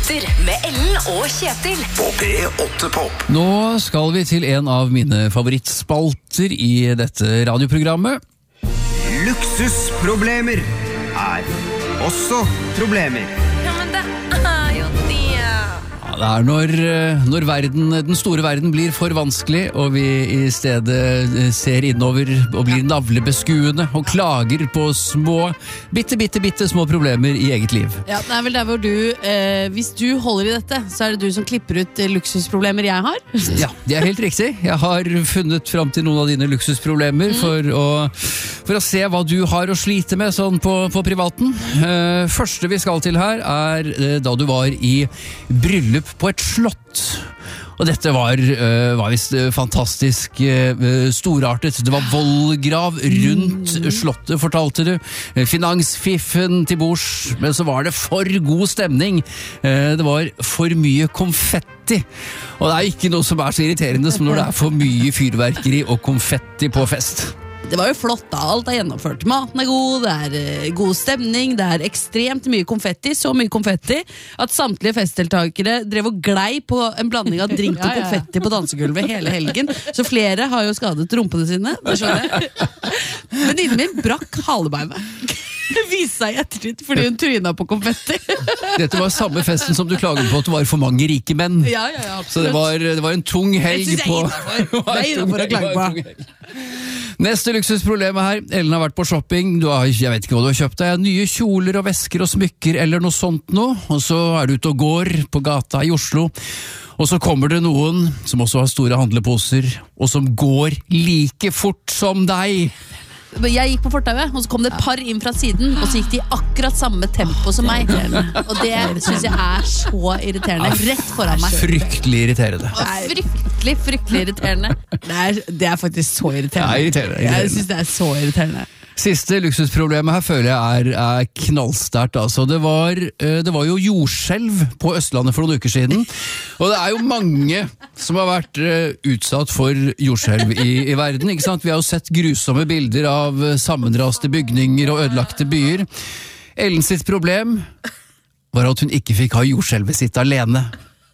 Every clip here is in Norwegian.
minutter med Ellen og Kjetil på P8 Pop. Nå skal vi til en av mine favorittspalter i dette radioprogrammet. Luksusproblemer er også problemer. Ja, men det er jo det. Det er når den store verden blir for vanskelig, og vi i stedet ser innover og blir navlebeskuende og klager på bitte små problemer i eget liv. Ja, det er vel der hvor du, hvis du holder i dette, så er det du som klipper ut luksusproblemer jeg har. Ja, det er helt riktig. Jeg har funnet fram til noen av dine luksusproblemer for å se hva du har å slite med sånn på privaten. Første vi skal til her er da du var i bryllup på et slott. Og dette var visst fantastisk storartet. Det var vollgrav rundt slottet, fortalte du. Finansfiffen til bords, men så var det for god stemning. Det var for mye konfetti. Og det er ikke noe som er så irriterende som når det er for mye fyrverkeri og konfetti på fest. Det var jo flott da, alt er gjennomført. Maten er god, det er god stemning, det er ekstremt mye konfetti, så mye konfetti at samtlige festdeltakere drev og glei på en blanding av drink og konfetti på dansegulvet hele helgen. Så flere har jo skadet rumpene sine, det skjønner jeg. Venninnen min brakk halebeinet. Det viste seg i ettertid fordi hun tryna på konfetti. Dette var samme festen som du klaget på at det var for mange rike menn. Ja, absolutt. Så det var en tung helg på... Det er innenfor å klage på. Neste luksusproblem her. Ellen har vært på shopping. Jeg vet ikke hva du har kjøpt deg. Nye kjoler og vesker og smykker eller noe sånt nå. Og så er du ute og går på gata i Oslo. Og så kommer det noen som også har store handleposer, og som går like fort som deg. Jeg gikk på fortauet, og så kom det et par inn fra siden, og så gikk de i akkurat samme tempo som meg. Og det synes jeg er så irriterende. Rett foran meg. Fryktelig irriterende. Fryktelig irriterende. Det er faktisk så irriterende. Det er irriterende. Jeg synes det er så irriterende. Siste luksusproblemet her føler jeg er knallsterkt. Altså. Det var jo jordskjelv på Østlandet for noen uker siden, og det er jo mange som har vært utsatt for jordskjelv i verden, ikke sant? Vi har jo sett grusomme bilder av sammenraste bygninger og ødelagte byer. Ellen sitt problem var at hun ikke fikk ha jordskjelvet sitt alene.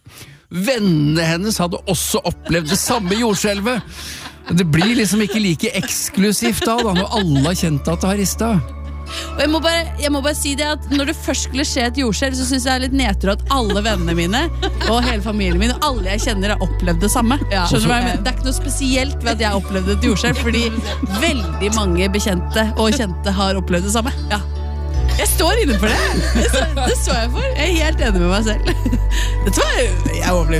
Vennene hennes hadde også opplevd det samme jordskjelvet. Det blir liksom ikke like eksklusivt da når alle har kjent at det har ristet. Og jeg må bare si det at når det først skulle skje et jordskjelv, så synes jeg det er litt nedtur at alle vennene mine og hele familien min og alle jeg kjenner har opplevd det samme. Skjønner du hva jeg mener? Det er ikke noe spesielt ved at jeg har opplevd et jordskjelv, fordi veldig mange bekjente og kjente har opplevd det samme. Ja. Jeg står inne for det. Det står jeg for. Jeg er helt enig med meg selv. Jeg overlevde